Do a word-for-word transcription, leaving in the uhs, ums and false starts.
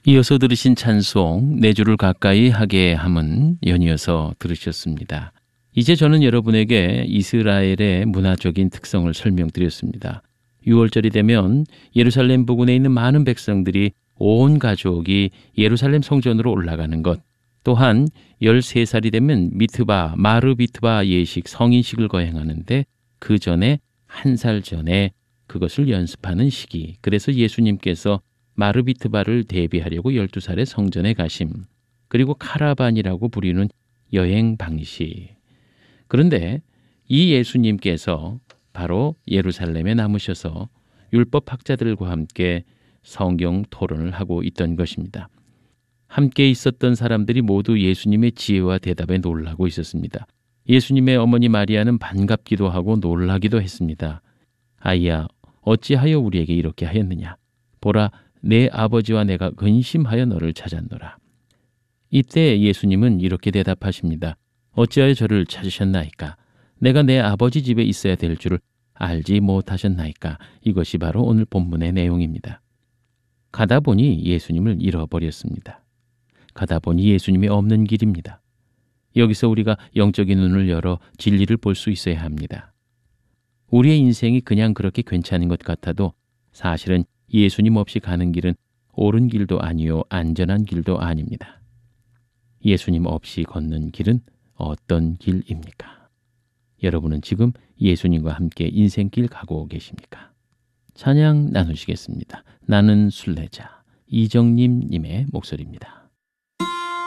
이어서 들으신 찬송 내 주를 가까이 하게 함은 연이어서 들으셨습니다. 이제 저는 여러분에게 이스라엘의 문화적인 특성을 설명드렸습니다. 유월절이 되면 예루살렘 부근에 있는 많은 백성들이 온 가족이 예루살렘 성전으로 올라가는 것, 또한 열세 살이 되면 미트바, 마르비트바 예식, 성인식을 거행하는데 그 전에 한 살 전에 그것을 연습하는 시기. 그래서 예수님께서 마르비트바를 대비하려고 열두 살에 성전에 가심, 그리고 카라반이라고 부르는 여행 방식. 그런데 이 예수님께서 바로 예루살렘에 남으셔서 율법 학자들과 함께 성경 토론을 하고 있던 것입니다. 함께 있었던 사람들이 모두 예수님의 지혜와 대답에 놀라고 있었습니다. 예수님의 어머니 마리아는 반갑기도 하고 놀라기도 했습니다. 아이야, 어찌하여 우리에게 이렇게 하였느냐? 보라, 내 아버지와 내가 근심하여 너를 찾았노라. 이때 예수님은 이렇게 대답하십니다. 어찌하여 저를 찾으셨나이까? 내가 내 아버지 집에 있어야 될 줄을 알지 못하셨나이까? 이것이 바로 오늘 본문의 내용입니다. 가다 보니 예수님을 잃어버렸습니다. 가다 보니 예수님이 없는 길입니다. 여기서 우리가 영적인 눈을 열어 진리를 볼 수 있어야 합니다. 우리의 인생이 그냥 그렇게 괜찮은 것 같아도 사실은 예수님 없이 가는 길은 옳은 길도 아니요 안전한 길도 아닙니다. 예수님 없이 걷는 길은 어떤 길입니까? 여러분은 지금 예수님과 함께 인생길 가고 계십니까? 찬양 나누시겠습니다. 나는 순례자, 이정님 님의 목소리입니다.